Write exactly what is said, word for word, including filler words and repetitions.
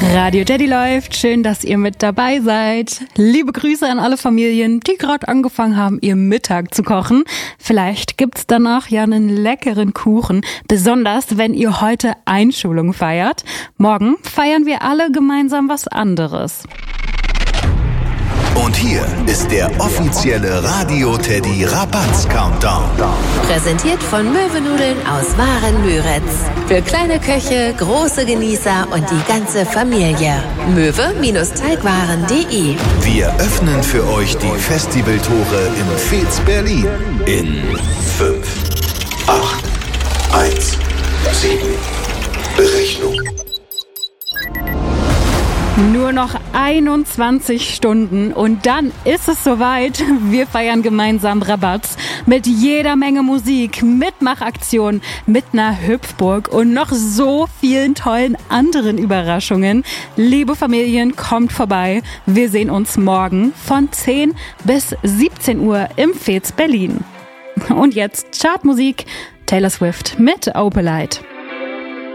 Radio Teddy läuft. Schön, dass ihr mit dabei seid. Liebe Grüße an alle Familien, die gerade angefangen haben, ihr Mittag zu kochen. Vielleicht gibt's danach ja einen leckeren Kuchen, besonders wenn ihr heute Einschulung feiert. Morgen feiern wir alle gemeinsam was anderes. Und hier ist der offizielle Radio Teddy Rabatz Countdown. Präsentiert von Möwenudeln aus Waren-Müritz. Für kleine Köche, große Genießer und die ganze Familie. möwe-teigwaren punkt de. Wir öffnen für euch die Festivaltore im Fez Berlin. In fünf, acht, eins, sieben. Berechnung. Nur noch einundzwanzig Stunden und dann ist es soweit. Wir feiern gemeinsam Rabatz mit jeder Menge Musik, Mitmachaktionen, mit einer Hüpfburg und noch so vielen tollen anderen Überraschungen. Liebe Familien, kommt vorbei. Wir sehen uns morgen von zehn bis siebzehn Uhr im Fez Berlin. Und jetzt Chartmusik, Taylor Swift mit Opalite.